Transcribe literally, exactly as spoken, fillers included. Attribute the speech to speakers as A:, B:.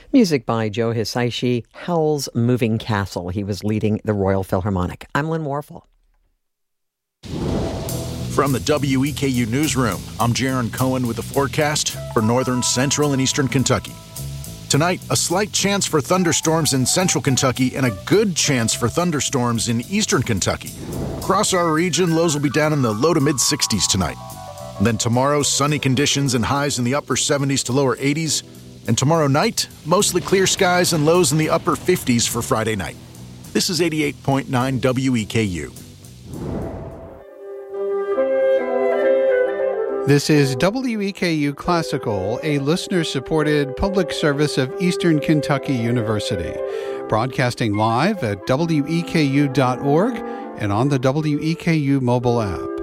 A: Music by Joe Hisaishi, Howl's Moving Castle. He was leading the Royal Philharmonic. I'm Lynn Warfel.
B: From the W E K U Newsroom, I'm Jaron Cohen with the forecast for northern, central, and eastern Kentucky. Tonight, a slight chance for thunderstorms in central Kentucky and a good chance for thunderstorms in eastern Kentucky. Across our region, lows will be down in the low to mid-sixties tonight. And then tomorrow, sunny conditions and highs in the upper seventies to lower eighties. And tomorrow night, mostly clear skies and lows in the upper fifties for Friday night. This is eighty-eight point nine W E K U.
C: This is W E K U Classical, a listener-supported public service of Eastern Kentucky University, broadcasting live at W E K U dot org and on the W E K U mobile app.